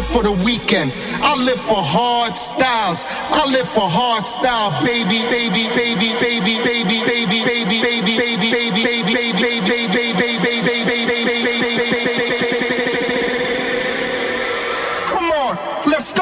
for the weekend. I live for hard styles. I live for hard style, baby, baby, baby, baby, baby, baby, baby.